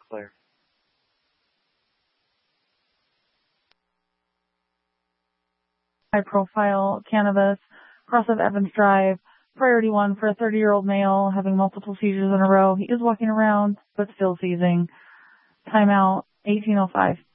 clear. High profile cannabis, cross of Evans Drive, priority 1 for a 30-year-old male having multiple seizures in a row. He is walking around, but still seizing. Timeout, 18:05.